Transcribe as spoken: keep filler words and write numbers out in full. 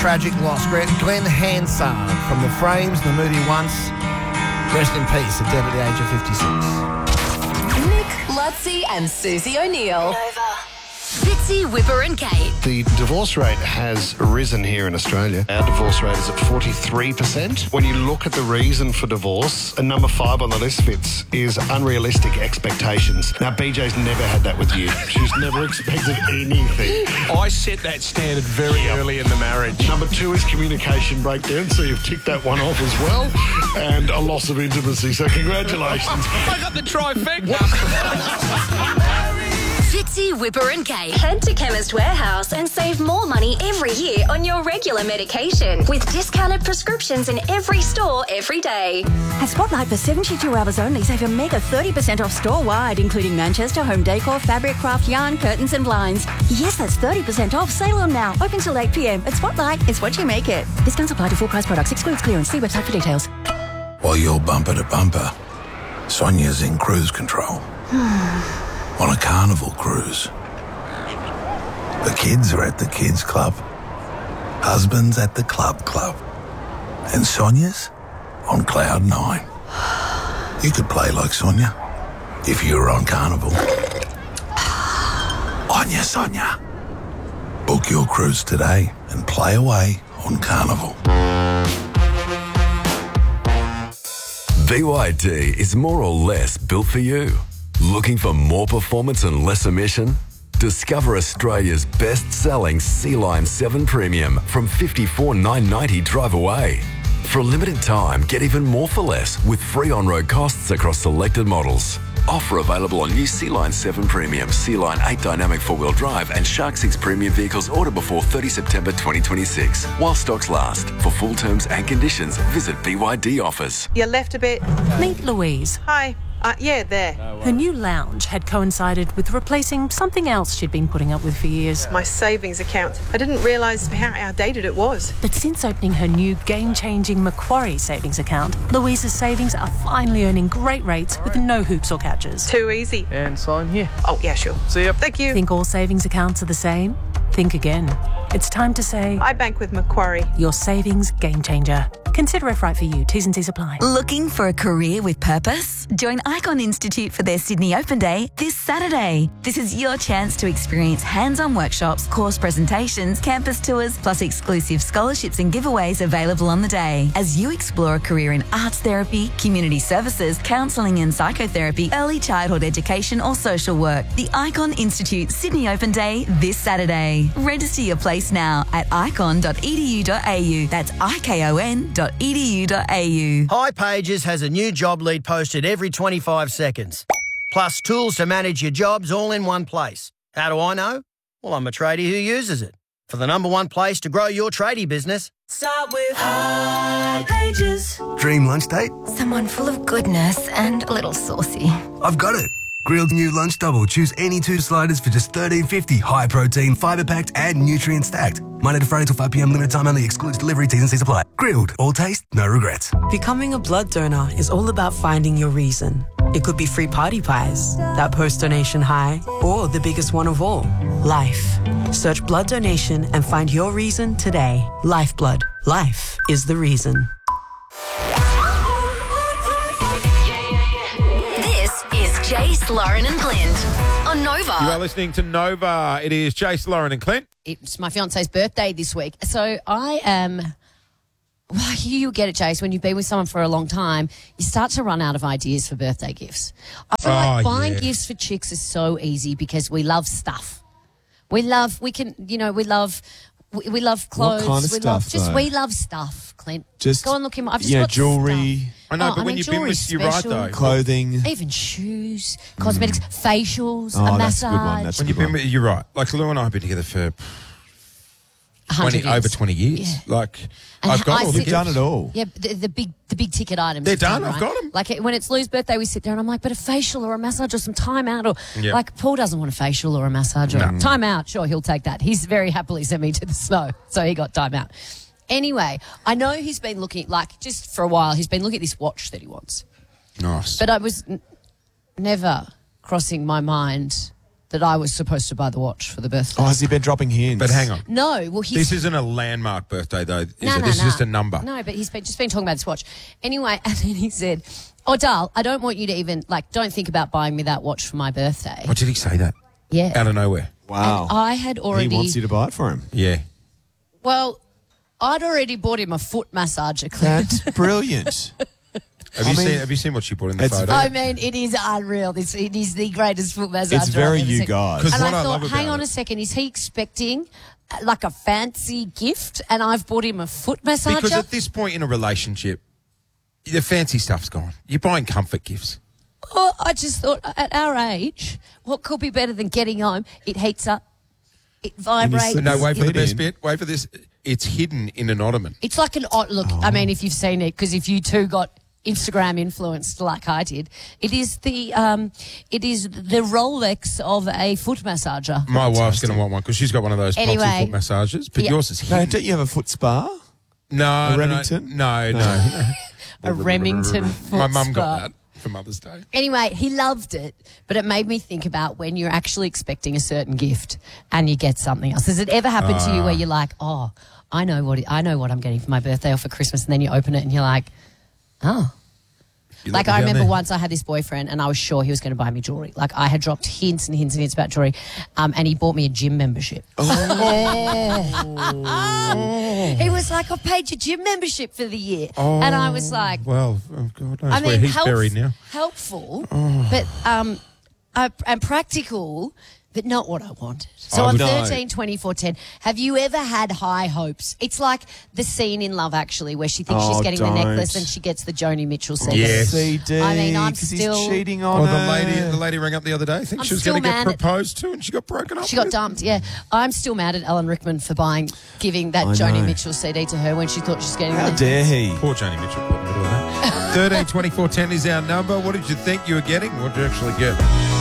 tragic loss. Glenn Hansard from the Frames, the movie Once. Rest in peace, dead at the age of fifty-six. Nick, Lutzi and Susie O'Neill. Nova. Fitzy, Whipper and Kate. The divorce rate has risen here in Australia. Our divorce rate is at forty-three percent. When you look at the reason for divorce, and number five on the list, Fitz, is unrealistic expectations. Now, B J's never had that with you. She's never expected anything. I set that standard very yep. early in the marriage. Number two is communication breakdown, so you've ticked that one off as well. And a loss of intimacy, so congratulations. I got the trifecta. Fitzy, Whipper and Kate. Head to Chemist Warehouse and save more money every year on your regular medication with discounted prescriptions in every store every day. At Spotlight for seventy-two hours only, save a mega thirty percent off store-wide, including Manchester, home decor, fabric, craft, yarn, curtains and blinds. Yes, that's thirty percent off. Sale on now. Open till eight p.m. At Spotlight, it's what you make it. Discounts apply to full-price products. Excludes clearance. See website for details. While you're bumper to bumper, Sonia's in cruise control. On a carnival cruise. The kids are at the kids club. Husband's at the club club. And Sonia's on cloud nine. You could play like Sonia if you were on Carnival. Onya Sonia. Book your cruise today and play away on Carnival. B Y D is more or less built for you. Looking for more performance and less emission? Discover Australia's best-selling Sea-Line seven Premium from fifty-four thousand nine hundred ninety dollars drive away. For a limited time, get even more for less with free on-road costs across selected models. Offer available on new Sea-Line seven Premium, Sea-Line eight Dynamic four-wheel drive and Shark six Premium vehicles order before thirtieth September twenty twenty-six. While stocks last. For full terms and conditions, visit B Y D offers. You left a bit. Meet Louise. Hi. Uh, yeah, there. Her new lounge had coincided with replacing something else she'd been putting up with for years. My savings account. I didn't realise how outdated it was. But since opening her new game-changing Macquarie savings account, Louise's savings are finally earning great rates with no hoops or catches. Too easy. And sign here. Oh, yeah, sure. See ya. Thank you. Think all savings accounts are the same? Think again. It's time to say... I bank with Macquarie. Your savings game changer. Consider if right for you. T's and C's apply. Looking for a career with purpose? Join Icon Institute for their Sydney Open Day this Saturday. This is your chance to experience hands-on workshops, course presentations, campus tours, plus exclusive scholarships and giveaways available on the day. As you explore a career in arts therapy, community services, counselling and psychotherapy, early childhood education or social work. The Icon Institute Sydney Open Day this Saturday. Register your place now at icon dot e d u dot a u. That's I K O N dot e d u dot a u. High Pages has a new job lead posted every twenty-five seconds. Plus tools to manage your jobs all in one place. How do I know? Well, I'm a tradie who uses it. For the number one place to grow your tradie business. Start with High Pages. Dream lunch date? Someone full of goodness and a little saucy. I've got it. Grilled new lunch double. Choose any two sliders for just thirteen fifty. High protein, fibre packed, and nutrient stacked. Monday to Friday till five p.m. Limited time only. Excludes delivery. T's and C's apply. Grilled. All taste, no regrets. Becoming a blood donor is all about finding your reason. It could be free party pies, that post-donation high, or the biggest one of all, life. Search blood donation and find your reason today. Lifeblood. Life is the reason. Jace, Lauren and Clint on Nova. You are listening to Nova. It is Jace, Lauren and Clint. It's my fiance's birthday this week. So I am... Well, you get it, Jace. When you've been with someone for a long time, you start to run out of ideas for birthday gifts. I feel oh, like buying yeah. gifts for chicks is so easy because we love stuff. We love, we can, you know, we love... We, we love clothes. What kind of we stuff, love, just though? we love stuff, Clint. Just go and look in my. I've just yeah, got jewelry. Stuff. I know, oh, but I when mean, you've been with, you're right though. Clothing, even shoes, cosmetics, mm. facials, oh, a that's massage. A good one. That's when a you've good been one. with, you're right. Like Lou and I have been together for twenty years. over twenty years. Yeah. Like And I've got I all sit- the You've done it all. Yeah, the, the big, the big ticket items. They're this time, done, I've right? got 'em. Like when it's Lou's birthday, we sit there and I'm like, but a facial or a massage or some time out or Yep. like Paul doesn't want a facial or a massage or No. time out. Sure, he'll take that. He's very happily sent me to the snow, so he got time out. Anyway, I know he's been looking like just for a while. He's been looking at this watch that he wants. Nice. But I was n- never crossing my mind that I was supposed to buy the watch for the birthday. Oh, has he been dropping hints? But hang on. No, well, he's... This isn't a landmark birthday, though, is No, it? no, This no. is just a number. No, but he's been, just been talking about this watch. Anyway, and then he said, oh, Dal, I don't want you to even, like, don't think about buying me that watch for my birthday. What did he say that? Yeah. Out of nowhere. Wow. And I had already... He wants you to buy it for him. Yeah. Well, I'd already bought him a foot massager, Clint. That's brilliant. Have I you mean, seen Have you seen what she put in the it's photo? I mean, it is unreal. This it is the greatest foot massager. It's very I've ever you seen. guys. 'Cause And what I I thought, love hang about on it- a second, is he expecting uh, like a fancy gift? And I've bought him a foot massager. Because at this point in a relationship, the fancy stuff's gone. You're buying comfort gifts. Oh, I just thought, at our age, what could be better than getting home? It heats up, it vibrates. slip No, wait for the Fit best in. bit. Wait for this. It's hidden in an ottoman. It's like an odd look. I mean, if you've seen it, because if you two got Instagram influenced like I did, it is the um, it is the Rolex of a foot massager. My wife's going to want one because she's got one of those Anyway. proxy foot massages, but Yeah. yours is No, hidden. don't you have a foot spa? No, A no, Remington? No, no. no. A Remington foot My mum got spa. that for Mother's Day. Anyway, he loved it, but it made me think about when you're actually expecting a certain gift and you get something else. Has it ever happened to you where you're like, oh, I know what I know what I'm getting for my birthday or for Christmas, and then you open it and you're like, oh. You Like let me I down remember there. once I had this boyfriend and I was sure he was going to buy me jewelry. Like I had dropped hints and hints and hints about jewelry, um, and he bought me a gym membership. Oh. He was like, I've paid your gym membership for the year. Oh, and I was like, well, oh God knows I where mean, he's help- buried now. helpful, Oh. but um, uh, and practical, but not what I wanted. So I on would- thirteen, twenty-four, ten, have you ever had high hopes? It's like the scene in Love Actually where she thinks Oh, she's getting don't. the necklace and she gets the Joni Mitchell C D. Yes. C D. I mean, I'm 'cause he's still- cheating on Oh, the her. lady, the lady rang up the other day. I think I'm she was still going to get mad at- proposed to, and she got broken up. She got with. dumped, yeah. I'm still mad at Alan Rickman for buying, giving that I Joni know. Mitchell C D to her when she thought she was getting How the dare he? Poor Joni Mitchell caught in the middle of that. thirteen twenty-four ten is our number. What did you think you were getting? What did you actually get?